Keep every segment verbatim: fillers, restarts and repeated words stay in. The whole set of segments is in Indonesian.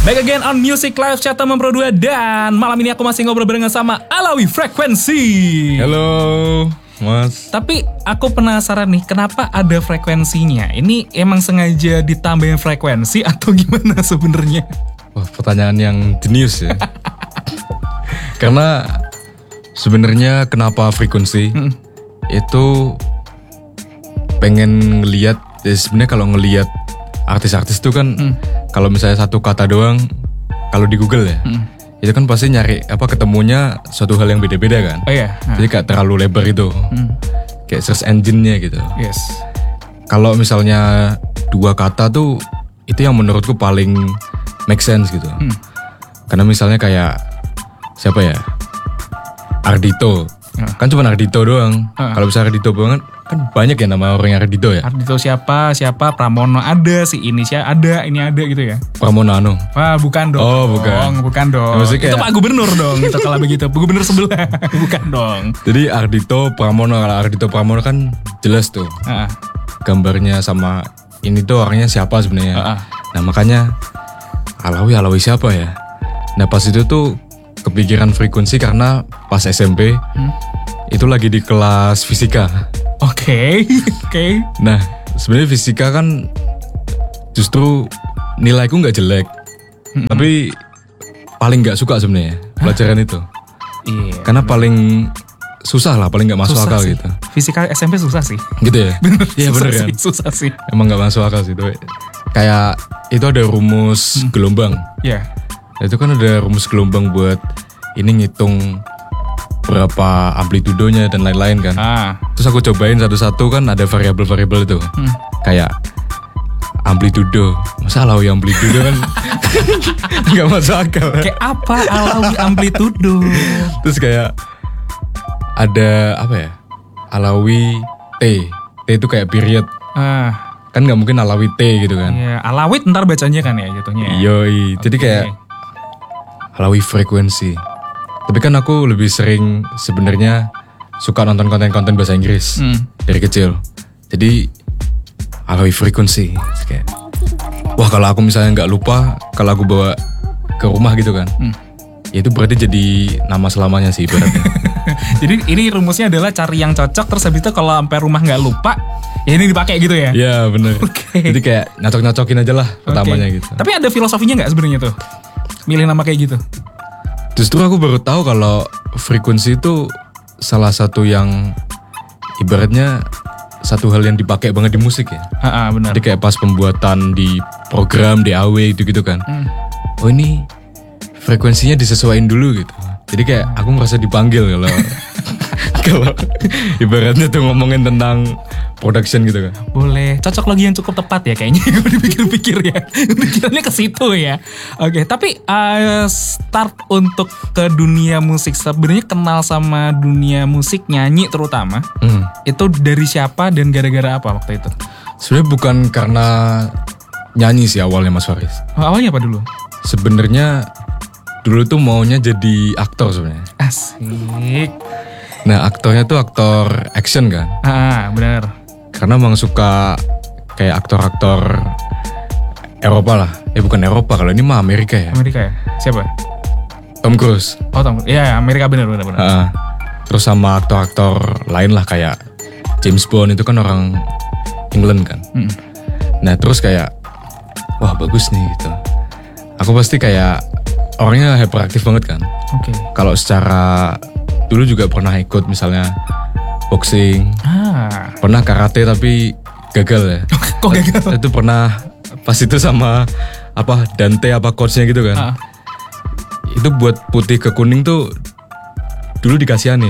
Back again on Music Live Chat Member dua. Dan malam ini aku masih ngobrol barengan sama Alawi Frekuensi. Halo Mas. Tapi aku penasaran nih, kenapa ada frekuensinya? Ini emang sengaja ditambahin frekuensi atau gimana sebenarnya? Wah, pertanyaan yang jenius ya. Karena sebenarnya kenapa frekuensi hmm. itu pengen ngelihat, ya sebenarnya kalau ngelihat artis-artis itu kan hmm. kalau misalnya satu kata doang, kalau di Google ya, hmm. itu kan pasti nyari apa ketemunya suatu hal yang beda-beda kan. Oh iya. Nah. Jadi gak terlalu lebar itu, hmm. kayak search engine-nya gitu. Yes. Kalau misalnya dua kata tuh, itu yang menurutku paling make sense gitu. Hmm. Karena misalnya kayak siapa ya, Ardhito, uh. kan cuma Ardhito doang. Uh. Kalau misalnya Ardhito banget, kan banyak ya nama orang yang Ardhito ya. Ardhito siapa, siapa, Pramono ada, si ini siapa ada, ini ada gitu ya. Pramono Anung. Wah bukan dong. Oh bukan. Bukan dong. Ya, kayak... Itu Pak Gubernur dong, itu kalau begitu. Gubernur sebelah, bukan dong. Jadi Ardhito, Pramono, kalau Ardhito Pramono kan jelas tuh. Uh. Gambarnya sama ini tuh orangnya siapa sebenarnya. Uh. Nah makanya Alawi, Alawi siapa ya. Nah pas itu tuh kepikiran frekuensi karena pas S M P hmm? itu lagi di kelas fisika. Oke, okay, oke. Okay. Nah, sebenarnya fisika kan justru nilaiku nggak jelek, mm-hmm. tapi paling nggak suka sebenarnya pelajaran itu. Iya. Karena paling susah lah, paling nggak masuk susah akal sih. Gitu. Fisika S M P susah sih. Gitu ya? Iya bener kan? Sih, susah sih. Emang nggak masuk akal sih itu. Kayak itu ada rumus hmm. gelombang. Iya. Yeah. Itu kan ada rumus gelombang buat ini ngitung berapa amplitudonya dan lain-lain kan. Ah. Terus aku cobain satu-satu kan ada variabel-variabel itu. Hmm. Kayak amplitudo. Masa Alawi amplitudo kan gak masuk akal. Kayak apa Alawi amplitudo? Terus kayak ada apa ya? Alawi T. T itu kayak period. Ah. Kan gak mungkin Alawi T gitu kan. Iya, Alawit ntar bacanya kan ya jatuhnya. Yoi. Jadi okay. kayak Alawi frekuensi. Tapi kan aku lebih sering sebenarnya suka nonton konten-konten bahasa Inggris hmm. dari kecil. Jadi Alawi frekuensi. Kayak, wah kalau aku misalnya nggak lupa, kalau aku bawa ke rumah gitu kan, hmm. ya itu berarti jadi nama selamanya sih ibaratnya. Jadi ini rumusnya adalah cari yang cocok, terus habis itu kalau sampai rumah nggak lupa, ya ini dipakai gitu ya? Iya bener. Okay. Jadi kayak nyocok-nyocokin aja lah pertamanya okay. gitu. Tapi ada filosofinya nggak sebenarnya tuh? Milih nama kayak gitu? Justru aku baru tahu kalau frekuensi itu salah satu yang ibaratnya satu hal yang dipakai banget di musik ya. Ah, benar. Jadi kayak pas pembuatan di program, di A W gitu-gitu kan. Hmm. Oh ini frekuensinya disesuaikan dulu gitu. Jadi kayak aku merasa dipanggil kalau kalau ibaratnya tuh ngomongin tentang production gitu kan. Boleh, cocok lagi yang cukup tepat ya kayaknya. Gue dipikir-pikir ya, pikirannya ke situ ya. Oke, tapi uh, start untuk ke dunia musik, sebenarnya kenal sama dunia musik nyanyi terutama, hmm. itu dari siapa dan gara-gara apa waktu itu? Sebenarnya bukan karena nyanyi sih awalnya Mas Faris. Oh, awalnya apa dulu? Sebenarnya dulu tuh maunya jadi aktor sebenarnya. Asik. Nah aktornya tuh aktor action kan. Ah benar. Karena emang suka kayak aktor-aktor Eropa lah. Eh bukan Eropa, kalau ini mah Amerika ya. Amerika ya? Siapa? Tom Cruise. Oh Tom Cruise. Iya Amerika benar benar benar. Uh, terus sama aktor-aktor lain lah kayak James Bond itu kan orang England kan. Hmm. Nah terus kayak wah bagus nih gitu. Aku pasti kayak orangnya hyperaktif banget kan. Oke. Okay. Kalau secara dulu juga pernah ikut misalnya boxing, ah. pernah karate tapi gagal ya. Kok gagal? Itu pernah pas itu sama apa Dante apa coachnya gitu kan. Ah. Itu buat putih ke kuning tuh dulu dikasihanin.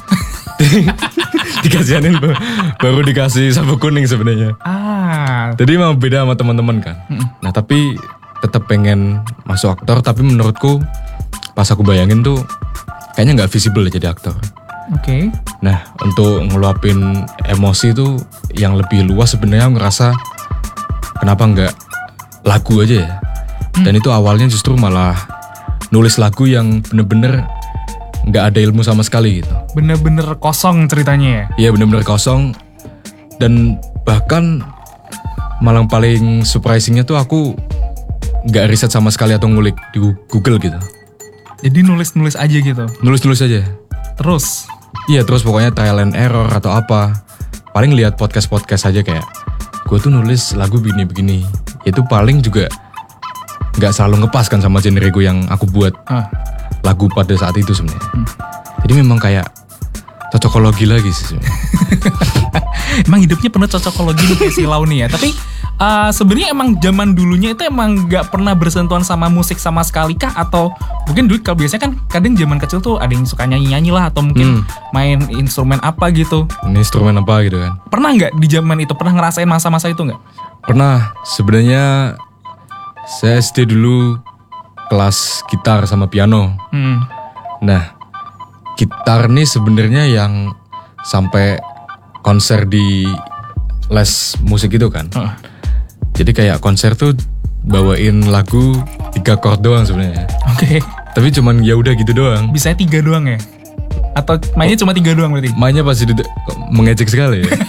Dikasihanin baru dikasih sabuk kuning sebenarnya. Ah. Jadi emang beda sama teman-teman kan. Hmm. Nah tapi tetap pengen masuk aktor, tapi menurutku pas aku bayangin tuh kayaknya nggak visible jadi aktor. Oke. Okay. Nah untuk ngeluapin emosi tuh yang lebih luas sebenarnya aku ngerasa kenapa nggak lagu aja ya. Hmm. Dan itu awalnya justru malah nulis lagu yang bener-bener nggak ada ilmu sama sekali gitu. Bener-bener kosong ceritanya ya? Iya bener-bener kosong. Dan bahkan malah paling surprisingnya tuh aku nggak riset sama sekali atau ngulik di Google gitu. Jadi nulis-nulis aja gitu. Nulis-nulis aja. Terus? Iya terus pokoknya trial and error atau apa. Paling lihat podcast-podcast aja kayak gue tuh nulis lagu begini-begini. Itu paling juga nggak selalu ngepas kan sama genre gue yang aku buat ah. lagu pada saat itu sebenarnya. Hmm. Jadi memang kayak cocokologi lagi sih sebenarnya. Emang hidupnya penuh cocokologi nih kayak silau nih ya. Tapi uh, sebenarnya emang zaman dulunya itu emang nggak pernah bersentuhan sama musik sama sekali kah? Atau mungkin dulu kalau biasanya kan kadang zaman kecil tuh ada yang suka nyanyi-nyanyi lah atau mungkin hmm. main instrumen apa gitu. Ini instrumen apa gitu kan? Pernah nggak di zaman itu pernah ngerasain masa-masa itu nggak? Pernah. Sebenarnya saya S D dulu kelas gitar sama piano. Hmm. Nah, gitar nih sebenarnya yang sampai konser di les musik itu kan. Uh. Jadi kayak konser tuh bawain lagu tiga chord doang sebenarnya. Oke. Okay. Tapi cuman ya udah gitu doang. Bisanya tiga doang ya? Atau mainnya oh, cuma tiga doang berarti? Mainnya pasti mengejek sekali ya.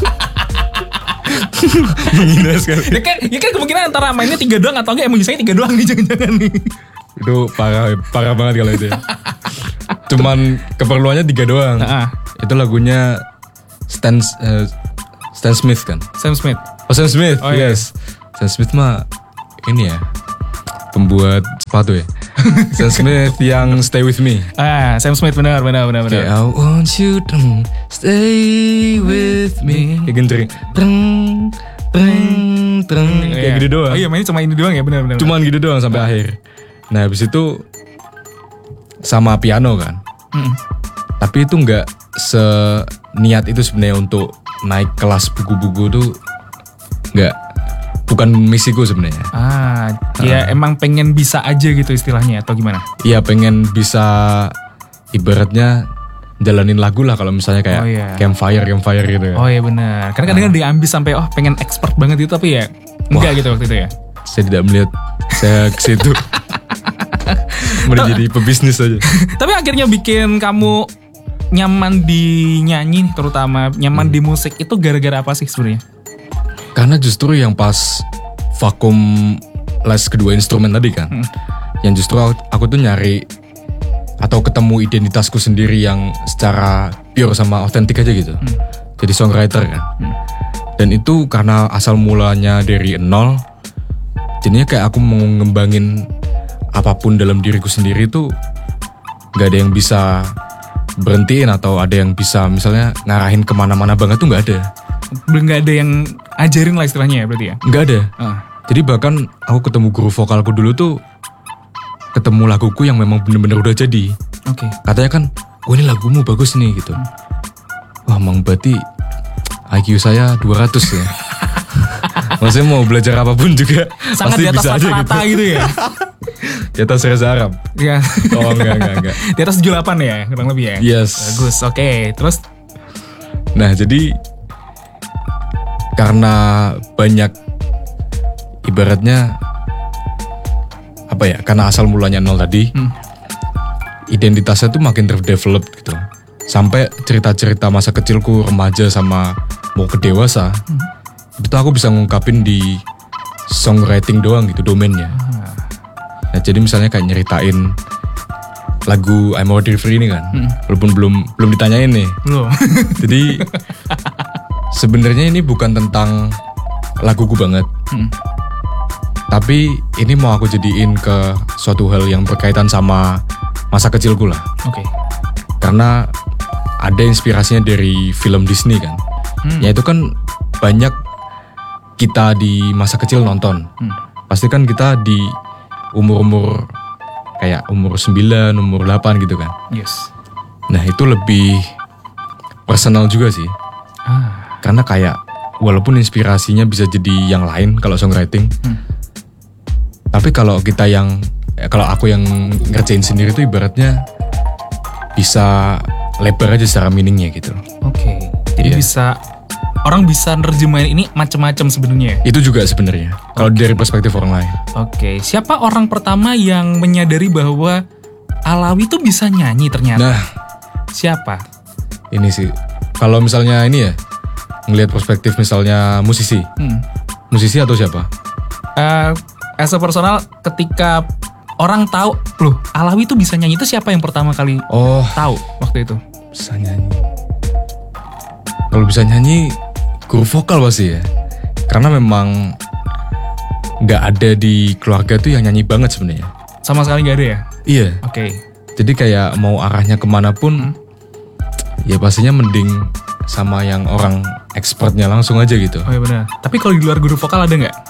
Menghina sekali. Ya kan, ya kan kemungkinan antara mainnya tiga doang atau enggak emang bisanya tiga doang nih jangan-jangan nih. Itu parah parah banget kalau itu ya. Cuman keperluannya tiga doang. Uh-uh. Itu lagunya Stan uh, Stan Smith kan? Sam Smith. Oh Sam Smith, oh, yes. Iya. Sam Smith mah ini ya pembuat sepatu ya. Sam Smith yang Stay With Me. Ah, Sam Smith benar benar benar benar. Okay, I want you to stay with me. Kayak gentering. Treng treng treng. Kayak gitu doang. Oh iya, mainnya cuma ini doang ya, benar benar. Cuman gitu doang sampai oh. akhir. Nah, habis itu sama piano kan. Mm. Tapi itu nggak seniat itu sebenarnya untuk naik kelas buku-buku tuh nggak, bukan misiku sebenarnya. Ah, ya uh. emang pengen bisa aja gitu istilahnya atau gimana? Iya pengen bisa ibaratnya jalanin lagu lah kalau misalnya kayak oh, iya. campfire campfire gitu. Oh iya benar. Karena kadang-kadang uh. diambil sampai oh pengen expert banget gitu tapi ya enggak Wah, gitu waktu itu ya. Saya tidak melihat saya ke situ. Mau jadi pebisnis aja. Tapi akhirnya bikin kamu nyaman di nyanyi nih, terutama nyaman hmm. di musik itu gara-gara apa sih sebenarnya? Karena justru yang pas vakum les kedua instrumen tadi kan, hmm. yang justru aku, aku tuh nyari atau ketemu identitasku sendiri yang secara pure sama otentik aja gitu. Hmm. Jadi songwriter kan. Hmm. Dan itu karena asal mulanya dari nol, jadinya kayak aku mau ngembangin apapun dalam diriku sendiri tuh gak ada yang bisa berhentiin atau ada yang bisa misalnya ngarahin kemana-mana banget tuh gak ada. Belum gak ada yang ajarin lah istilahnya ya berarti ya? Gak ada. Uh. Jadi bahkan aku ketemu guru vokalku dulu tuh ketemu laguku yang memang bener-bener udah jadi. Oke. Okay. Katanya kan, oh ini lagumu bagus nih gitu. Hmm. Wah emang berarti I Q saya dua ratus ya. Maksudnya mau belajar apapun juga sangat pasti bisa aja gitu. gitu ya. Di atas Reza Arab. Iya. Oh enggak enggak enggak. Di atas tujuh puluh delapan ya kurang lebih ya. Yes. Bagus. Oke. Okay. Terus? Nah jadi karena banyak ibaratnya apa ya? Karena asal mulanya nol tadi, hmm. identitasnya tuh makin terdevelop gitu. Sampai cerita-cerita masa kecilku, remaja sama mau ke dewasa, hmm. itu aku bisa ngungkapin di songwriting doang gitu domainnya. Hmm. Nah jadi misalnya kayak nyeritain lagu I'm Already Free ini kan, hmm. walaupun belum belum ditanyain nih. Belum. Jadi sebenarnya ini bukan tentang laguku banget, hmm. tapi ini mau aku jadiin ke suatu hal yang berkaitan sama masa kecilku lah. Oke. Okay. Karena ada inspirasinya dari film Disney kan, hmm. ya itu kan banyak kita di masa kecil nonton. Hmm. Pasti kan kita di umur-umur kayak umur sembilan, umur delapan gitu kan. Yes. Nah itu lebih personal juga sih. Ah. Karena kayak walaupun inspirasinya bisa jadi yang lain kalau songwriting. Hmm. Tapi kalau kita yang, kalau aku yang ngerjain sendiri tuh ibaratnya bisa lebar aja secara meaningnya gitu. Oke. Okay. Jadi yeah. bisa, orang bisa nerjemahin ini macam-macam sebenarnya. Itu juga sebenarnya. Kalau okay. dari perspektif orang lain. Oke. Okay. Siapa orang pertama yang menyadari bahwa Alawi tuh bisa nyanyi ternyata? Nah. Siapa? Ini sih. Kalau misalnya ini ya, ngelihat perspektif misalnya musisi. Hmm. Musisi atau siapa? Uh, as a personal ketika orang tahu loh Alawi tuh bisa nyanyi, itu siapa yang pertama kali Oh, tahu waktu itu? bisa nyanyi. Kalau bisa nyanyi, guru vokal pasti ya. Karena memang nggak ada di keluarga tuh yang nyanyi banget sebenarnya. Sama sekali nggak ada ya? Iya. Oke. Okay. Jadi kayak mau arahnya kemanapun, hmm. ya pastinya mending sama yang orang expertnya langsung aja gitu. Oh iya benar. Tapi kalau di luar guru vokal ada nggak?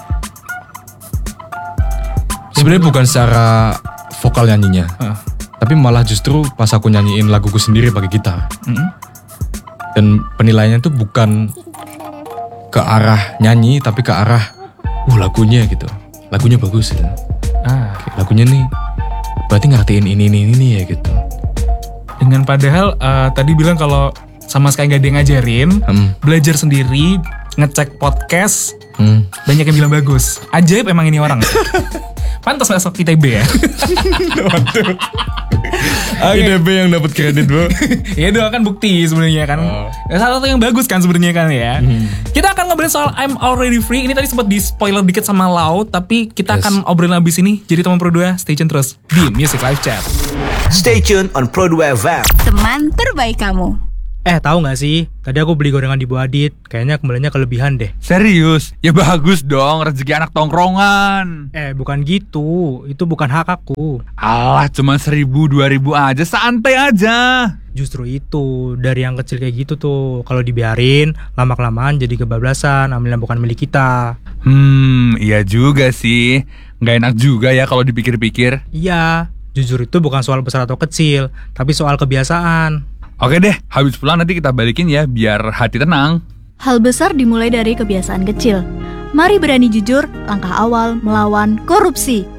Sebenarnya bukan secara vokal nyanyinya, uh. tapi malah justru pas aku nyanyiin laguku sendiri pakai gitar. Mm-hmm. Dan penilaiannya tuh bukan ke arah nyanyi, tapi ke arah, uh lagunya gitu, lagunya bagus gitu. Ah. Kayak lagunya nih, berarti ngertiin ini ini ini ya gitu. Dengan padahal uh, tadi bilang kalau sama sekali gak ada yang ngajarin, hmm. belajar sendiri, ngecek podcast, hmm. banyak yang bilang bagus. Ajaib emang ini orang. Pantas masuk I T B ya. Waduh. Okay. I T B yang dapat kredit, Bro. Ya itu kan bukti sebenarnya kan. Oh. Salah satu yang bagus kan sebenarnya kan ya. Hmm. Kita akan ngobrolin soal I'm Already Free. Ini tadi sempat di spoiler dikit sama Lau, tapi kita yes. akan obrolin abis ini. Jadi teman Pro dua, stay tune terus di Music Live Chat. Stay tune on Pro dua F M. Teman terbaik kamu. Eh tahu nggak sih? Tadi aku beli gorengan di Bu Adit. Kayaknya kembaliannya kelebihan deh. Serius? Ya bagus dong, rezeki anak tongkrongan. Eh bukan gitu, itu bukan hak aku. Alah, cuma seribu dua ribu aja, santai aja. Justru itu, dari yang kecil kayak gitu tuh, kalau dibiarin lama-kelamaan jadi kebablasan, ambil yang bukan milik kita. Hmm, iya juga sih. Nggak enak juga ya kalau dipikir-pikir. Iya, jujur itu bukan soal besar atau kecil, tapi soal kebiasaan. Oke deh, habis pulang nanti kita balikin ya, biar hati tenang. Hal besar dimulai dari kebiasaan kecil. Mari berani jujur, langkah awal melawan korupsi.